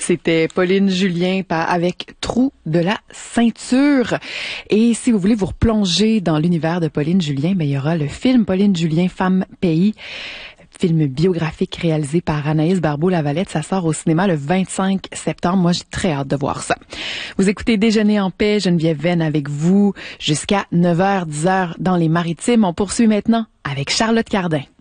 C'était Pauline Julien avec Trou de la ceinture. Et si vous voulez vous replonger dans l'univers de Pauline Julien, il y aura le film Pauline Julien, Femme Pays, film biographique réalisé par Anaïs Barbeau-Lavalette. Ça sort au cinéma le 25 septembre. Moi, j'ai très hâte de voir ça. Vous écoutez Déjeuner en paix, Geneviève Venn avec vous jusqu'à 9h, 10h dans les Maritimes. On poursuit maintenant avec Charlotte Cardin.